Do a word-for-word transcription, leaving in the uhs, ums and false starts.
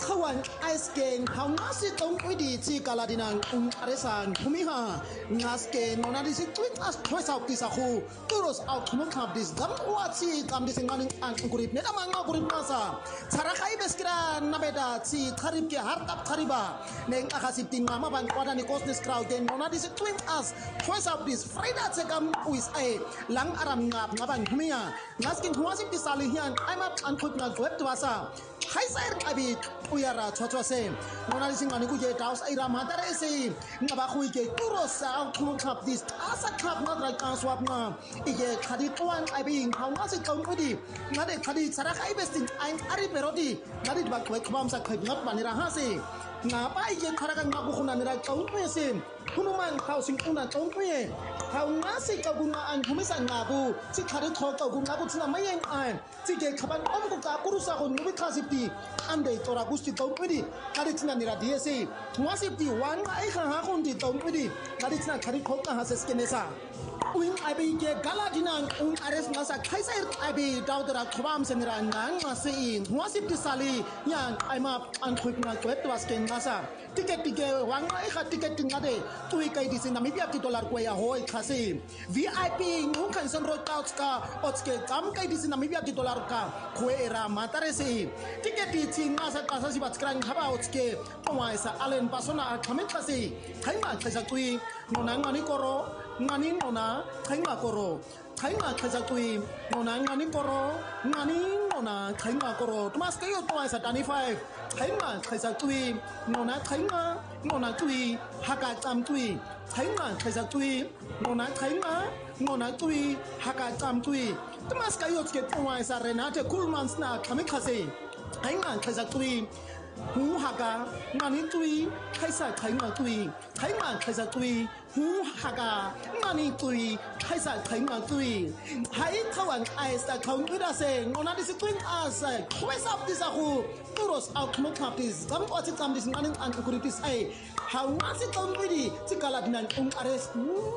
kawan ice game how nasi tong wedi ti galadinang ung aresan kumiha ngaske nona disi twin as twice out this ahu turos out kumuk hab this gam wati gam this nganing ang kurip neta manga kurip masa cara kai beskira nabeda ti karib ke hartap kariba neng akasip ting mama ban kwada ni cosness crowd den nona disi twin as twice out this frida te gam uis ai lang aram ngap ngaban kumiha ngaskin huasip ti salihian I'm up and put na web to asa hai sair abi uyara chotwa se nona disi ngani ku je daus ai ramadare se ngaba khu ke turo sa khu khap this asa khap na ra kan swap na ige khadi twan abi ngau na se tong udi ngade khadi sara kai besting ai ari perodi ngadi ba khoi kham sa khoi ngap manira ha se ngapa ige khara kan ngabu khuna nira tong se hunuman housing una tong pe how nasi ka bunga an humisa ngabu si khari tho ka bunga bu tsna mayeng an si ke khaban om ko ka kurusa ko nubi khasipti ande tora gusti tong pe di khari tsna nira dse wasipti wan ai kha ha kon di tong pe di khari tsna khari tho ka ha se skenesa uing abi ke galadinang ung ares ngasa khaisai abi daudra khobam se nira nang ngase in wasipti sali yang aima an khuk na kwet was ken ngasa ticket ticket wang ai kha ticket ngade tui kai di sin namibia ki dollar ko ya hoi khasi vip ngung kan san ro couch ka otske kam kai di sin namibia ki dollar ka khoera matare se ticket di chin ma sa ta sa si bat kran khaba otske pawai sa alen pasona khamet khasi khaima khaisa tui nonang ngani koro ngani nona khaima koro khaima khaisa tui nonang ngani koro ngani nona khaima koro tumas kayo pawai sa twenty-five khaima khaisa tui nona khaima nona tui haka cham tui khaima khaisa tui nona khaima nona tui haka cham tui tumas kayo ke pawai sa renate kulmans na khame khase khaima khaisa tui hu haka ngani tui khaisa khaima tui khaima khaisa tui hu haka ngani tui khaisa khaima tui hai khawan aisa khong ida se ngona dis twin as quest up this ahu turos out mo kapis gam ko ti kam dis ngani an kuritis ai how was it on wedi ti galadnan ung ares